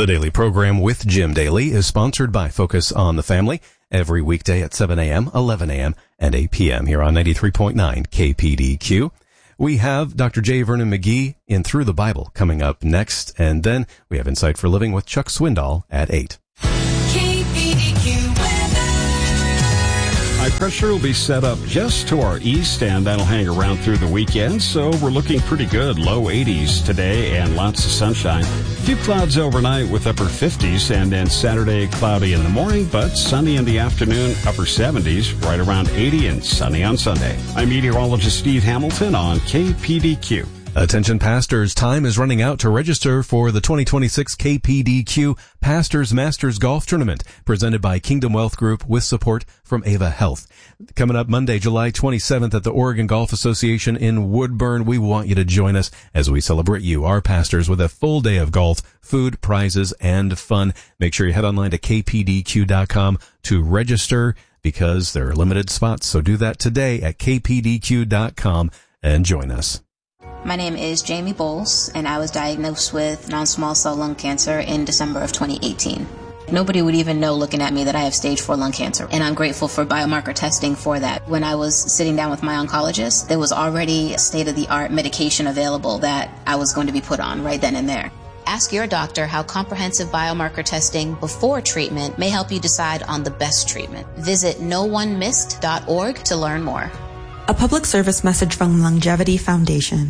The daily program with Jim Daly is sponsored by Focus on the Family every weekday at 7 a.m., 11 a.m., and 8 p.m. here on 93.9 KPDQ. We have Dr. J. Vernon McGee in Through the Bible coming up next, and then we have Insight for Living with Chuck Swindoll at 8. High pressure will be set up just to our east, and that'll hang around through the weekend, so we're looking pretty good. Low 80s today and lots of sunshine. A few clouds overnight with upper 50s, and then Saturday cloudy in the morning, but sunny in the afternoon, upper 70s, right around 80 and sunny on Sunday. I'm meteorologist Steve Hamilton on KPDQ. Attention pastors, time is running out to register for the 2026 KPDQ Pastors Masters Golf Tournament presented by Kingdom Wealth Group with support from Ava Health. Coming up Monday, July 27th at the Oregon Golf Association in Woodburn. We want you to join us as we celebrate you, our pastors, with a full day of golf, food, prizes, and fun. Make sure you head online to kpdq.com to register because there are limited spots. So do that today at kpdq.com and join us. My name is Jamie Bowles, and I was diagnosed with non-small cell lung cancer in December of 2018. Nobody would even know looking at me that I have stage 4 lung cancer, and I'm grateful for biomarker testing for that. When I was sitting down with my oncologist, there was already state-of-the-art medication available that I was going to be put on right then and there. Ask your doctor how comprehensive biomarker testing before treatment may help you decide on the best treatment. Visit noonemissed.org to learn more. A public service message from Longevity Foundation.